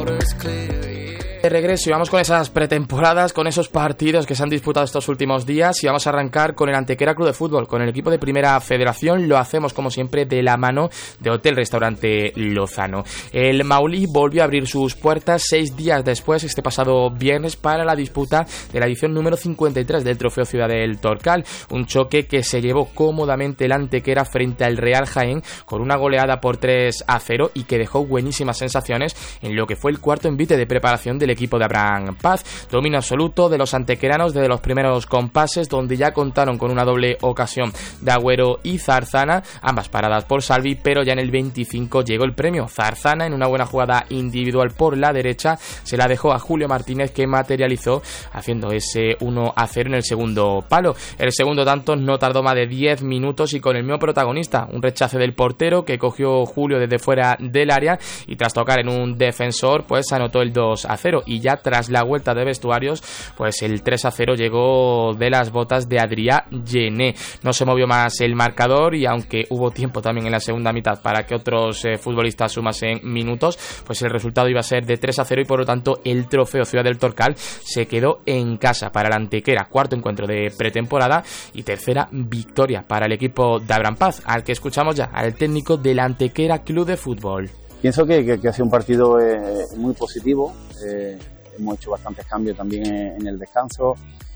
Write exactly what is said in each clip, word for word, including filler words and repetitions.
De regreso y vamos con esas pretemporadas, con esos partidos que se han disputado estos últimos días y vamos a arrancar con el Antequera Club de Fútbol, con el equipo de Primera Federación. Lo hacemos como siempre de la mano de Hotel Restaurante Lozano. El Maulí volvió a abrir sus puertas seis días después, este pasado viernes, para la disputa de la edición número cincuenta y tres del Trofeo Ciudad del Torcal, un choque que se llevó cómodamente el Antequera frente al Real Jaén con una goleada por tres a cero y que dejó buenísimas sensaciones en lo que fue el cuarto envite de preparación del equipo de Abraham Paz. Dominio absoluto de los antequeranos desde los primeros compases, donde ya contaron con una doble ocasión de Agüero y Zarzana, ambas paradas por Salvi, pero ya en el veinticinco llegó el premio. Zarzana, en una buena jugada individual por la derecha, se la dejó a Julio Martínez, que materializó haciendo ese uno a cero en el segundo palo. El segundo tanto no tardó más de diez minutos y con el mismo protagonista, un rechace del portero que cogió Julio desde fuera del área y tras tocar en un defensor pues anotó el dos a cero. Y ya tras la vuelta de vestuarios, pues el tres a cero llegó de las botas de Adrià Gené. No se movió más el marcador y aunque hubo tiempo también en la segunda mitad para que otros eh, futbolistas sumasen minutos, pues el resultado iba a ser de tres a cero y por lo tanto el Trofeo Ciudad del Torcal se quedó en casa para el Antequera. Cuarto encuentro de pretemporada y tercera victoria para el equipo de Abraham Paz, al que escuchamos ya, al técnico del Antequera Club de Fútbol. Pienso que, que, que ha sido un partido eh, muy positivo. Eh, hemos hecho bastantes cambios también en, en el descanso.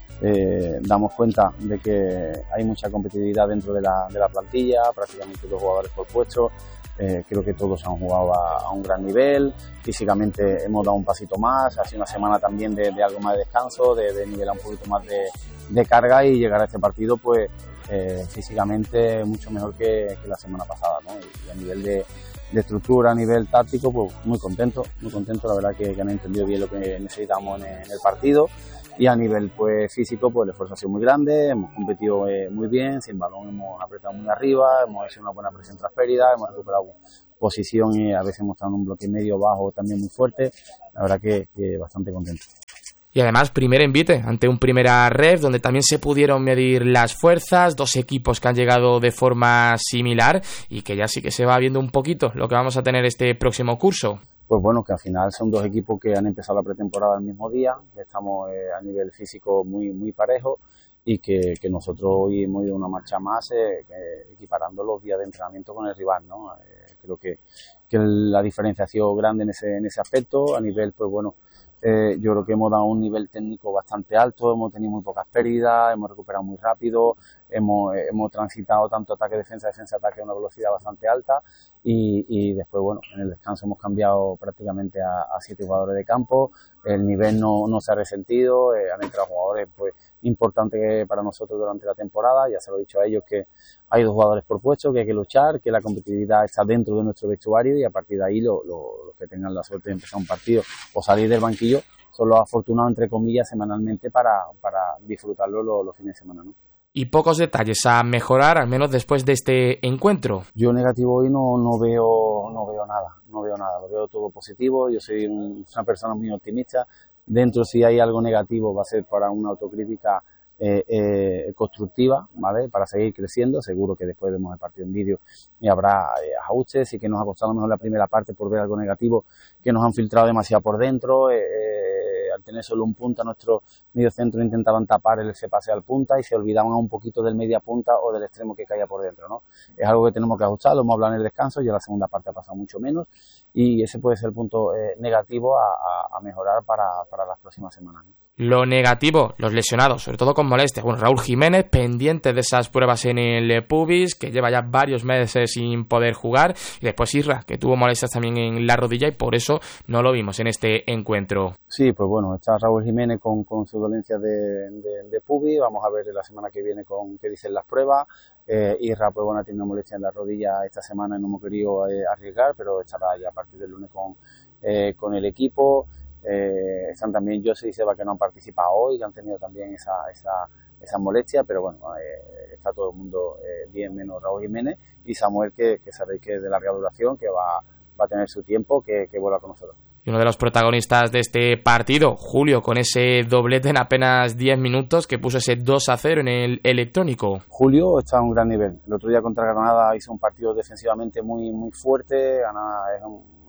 Eh, damos cuenta de que hay mucha competitividad dentro de la, de la plantilla, prácticamente dos jugadores por puesto. Eh, creo que todos han jugado a, a un gran nivel. Físicamente hemos dado un pasito más. Ha sido una semana también de, de algo más de descanso, de, de nivelar un poquito más de, de carga y llegar a este partido pues eh, físicamente mucho mejor que, que la semana pasada, ¿no? Y a nivel de de estructura, a nivel táctico, pues muy contento, muy contento, la verdad que, que han entendido bien lo que necesitamos en, en el partido y a nivel pues físico, pues el esfuerzo ha sido muy grande, hemos competido eh, muy bien, sin balón hemos apretado muy arriba, hemos hecho una buena presión tras pérdida, hemos recuperado posición y a veces hemos estado en un bloque medio bajo también muy fuerte, la verdad que, que bastante contento. Y además, primer envite ante un Primera Ref, donde también se pudieron medir las fuerzas, dos equipos que han llegado de forma similar y que ya sí que se va viendo un poquito lo que vamos a tener este próximo curso. Pues bueno, que al final son dos equipos que han empezado la pretemporada el mismo día, que estamos eh, a nivel físico muy muy parejo y que, que nosotros hoy hemos ido una marcha más eh, eh, equiparando los días de entrenamiento con el rival, ¿no? Eh, creo que, que la diferencia ha sido grande en ese, en ese aspecto, a nivel, pues bueno, Eh, yo creo que hemos dado un nivel técnico bastante alto, hemos tenido muy pocas pérdidas, hemos recuperado muy rápido, hemos, hemos transitado tanto ataque, defensa, defensa, ataque a una velocidad bastante alta y, y después, bueno, en el descanso hemos cambiado prácticamente a, a siete jugadores de campo, el nivel no, no se ha resentido, eh, han entrado jugadores pues importantes para nosotros durante la temporada, ya se lo he dicho a ellos que hay dos jugadores por puesto, que hay que luchar, que la competitividad está dentro de nuestro vestuario y a partir de ahí los lo, lo que tengan la suerte de empezar un partido o salir del banquillo son los afortunados, entre comillas, semanalmente para, para disfrutarlo los, los fines de semana, ¿no? Y pocos detalles a mejorar, al menos después de este encuentro. Yo negativo hoy no, no veo no veo nada, no veo nada, lo veo todo positivo, yo soy un, una persona muy optimista, dentro si hay algo negativo va a ser para una autocrítica eh, eh, constructiva, ¿vale? Para seguir creciendo, seguro que después vemos el partido en vídeo y habrá eh, ajustes y que nos ha costado a lo mejor la primera parte por ver algo negativo, que nos han filtrado demasiado por dentro, eh, eh, al tener solo un punta nuestro mediocentro intentaban tapar ese pase al punta y se olvidaban un poquito del media punta o del extremo que caía por dentro, ¿no? Es algo que tenemos que ajustar, lo hemos hablado en el descanso, ya la segunda parte ha pasado mucho menos y ese puede ser el punto eh, negativo a, a, a mejorar para, para las próximas semanas, ¿no? Lo negativo, los lesionados, sobre todo con molestias. Bueno, Raúl Jiménez, pendiente de esas pruebas en el pubis, que lleva ya varios meses sin poder jugar. Y después Isra, que tuvo molestias también en la rodilla y por eso no lo vimos en este encuentro. Sí, pues bueno, está Raúl Jiménez con, con su dolencia de, de, de pubis. Vamos a ver la semana que viene con qué dicen las pruebas. Eh, Isra, pues bueno, tiene una molestia en la rodilla esta semana y no hemos querido eh, arriesgar, pero estará ya a partir del lunes con, eh, con el equipo. Eh, están también José y Seba que no han participado hoy, que han tenido también esa, esa, esa molestia, pero bueno, eh, está todo el mundo eh, bien, menos Raúl Jiménez y Samuel, que, que sabéis que es de larga duración, que va, va a tener su tiempo, que, que vuelva con nosotros. Y uno de los protagonistas de este partido, Julio, con ese doblete en apenas diez minutos que puso ese dos a cero en el electrónico. Julio está a un gran nivel. El otro día contra Granada hizo un partido defensivamente muy, muy fuerte. Granada es un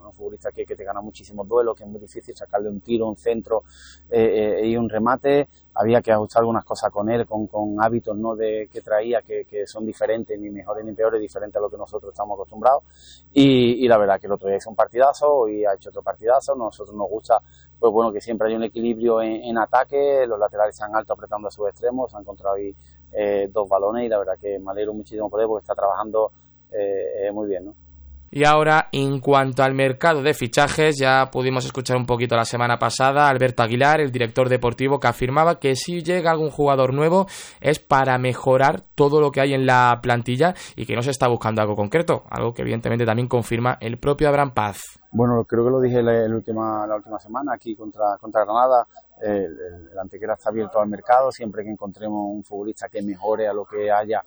es un futbolista que, que te gana muchísimos duelos, que es muy difícil sacarle un tiro, un centro eh, eh, y un remate. Había que ajustar algunas cosas con él, con, con hábitos no de que traía que, que son diferentes, ni mejores ni peores, diferentes a lo que nosotros estamos acostumbrados. Y, y la verdad que el otro día hizo un partidazo, hoy ha hecho otro partidazo. A nosotros nos gusta, pues bueno, que siempre hay un equilibrio en, en ataque, los laterales están altos apretando a sus extremos, han encontrado ahí eh, dos balones y la verdad que me alegro muchísimo por él porque está trabajando eh, muy bien, ¿no? Y ahora, en cuanto al mercado de fichajes, ya pudimos escuchar un poquito la semana pasada a Alberto Aguilar, el director deportivo, que afirmaba que si llega algún jugador nuevo es para mejorar todo lo que hay en la plantilla y que no se está buscando algo concreto, algo que evidentemente también confirma el propio Abraham Paz. Bueno, creo que lo dije la, la, última, la última semana aquí contra, contra Granada. El, el, el Antequera está abierto al mercado, siempre que encontremos un futbolista que mejore a lo que haya,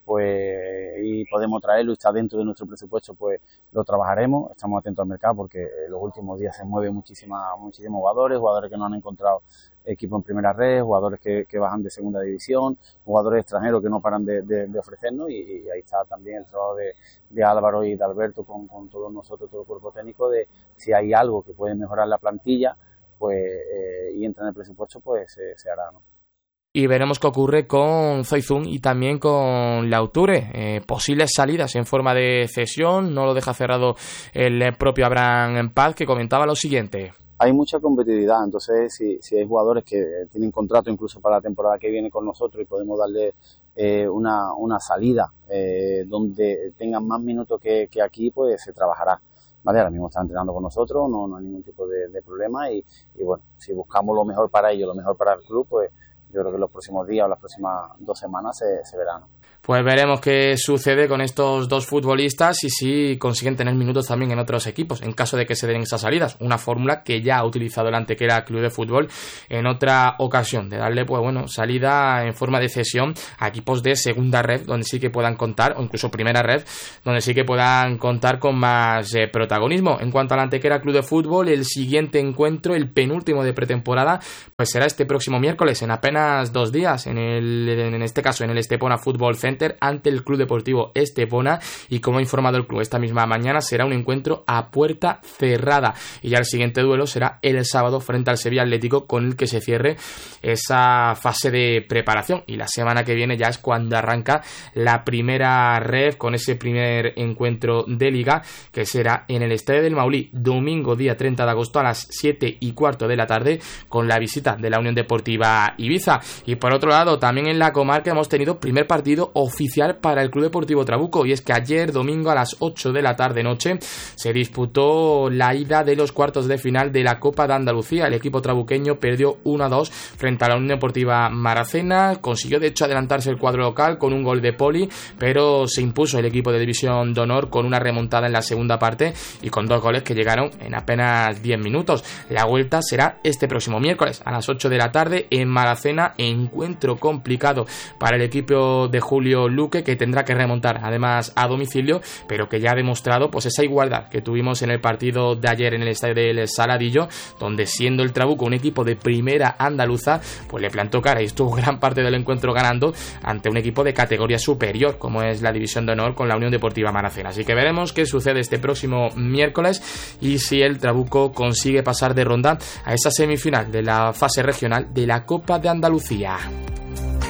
pues y podemos traerlo y está dentro de nuestro presupuesto, pues lo trabajaremos. Estamos atentos al mercado porque en los últimos días se mueven muchísima, muchísimos jugadores, jugadores que no han encontrado equipo en primera red, jugadores que, que bajan de segunda división, jugadores extranjeros que no paran de, de, de ofrecernos y, y ahí está también el trabajo de, de Álvaro y de Alberto con, con todos nosotros, todo el cuerpo técnico, de si hay algo que puede mejorar la plantilla pues eh, y entra en el presupuesto, pues se, se hará, ¿no? Y veremos qué ocurre con Zoizún y también con Lauture. Eh, posibles salidas en forma de cesión, no lo deja cerrado el propio Abraham Paz, que comentaba lo siguiente. Hay mucha competitividad, entonces si, si hay jugadores que tienen contrato incluso para la temporada que viene con nosotros y podemos darle eh, una, una salida eh, donde tengan más minutos que, que aquí, pues se trabajará. Vale, ahora mismo están entrenando con nosotros, no, no hay ningún tipo de, de problema y, y bueno, si buscamos lo mejor para ellos, lo mejor para el club, pues yo creo que en los próximos días o las próximas dos semanas se, se verán. Pues veremos qué sucede con estos dos futbolistas y si consiguen tener minutos también en otros equipos, en caso de que se den esas salidas. Una fórmula que ya ha utilizado el Antequera Club de Fútbol en otra ocasión, de darle pues bueno salida en forma de cesión a equipos de segunda red, donde sí que puedan contar, o incluso primera red, donde sí que puedan contar con más eh, protagonismo. En cuanto al Antequera Club de Fútbol, el siguiente encuentro, el penúltimo de pretemporada, pues será este próximo miércoles, en apenas dos días, en, el, en este caso en el Estepona Fútbol Center, ante el Club Deportivo Estepona, y como ha informado el club esta misma mañana, será un encuentro a puerta cerrada y ya el siguiente duelo será el sábado frente al Sevilla Atlético, con el que se cierre esa fase de preparación, y la semana que viene ya es cuando arranca la primera red con ese primer encuentro de liga, que será en el Estadio del Maulí, domingo día treinta de agosto a las siete y cuarto de la tarde, con la visita de la Unión Deportiva Ibiza. Y por otro lado, también en la comarca hemos tenido primer partido oficial para el Club Deportivo Trabuco, y es que ayer domingo a las ocho de la tarde noche se disputó la ida de los cuartos de final de la Copa de Andalucía. El equipo trabuqueño perdió uno a dos frente a la Unión Deportiva Maracena, consiguió de hecho adelantarse el cuadro local con un gol de Poli, pero se impuso el equipo de División de Honor con una remontada en la segunda parte y con dos goles que llegaron en apenas diez minutos. La vuelta será este próximo miércoles a las ocho de la tarde en Maracena, encuentro complicado para el equipo de Julio Luque, que tendrá que remontar además a domicilio, pero que ya ha demostrado pues esa igualdad que tuvimos en el partido de ayer en el estadio del Saladillo, donde siendo el Trabuco un equipo de primera andaluza, pues le plantó cara y estuvo gran parte del encuentro ganando ante un equipo de categoría superior como es la División de Honor con la Unión Deportiva Maracena. Así que veremos qué sucede este próximo miércoles y si el Trabuco consigue pasar de ronda a esa semifinal de la fase regional de la Copa de Andalucía.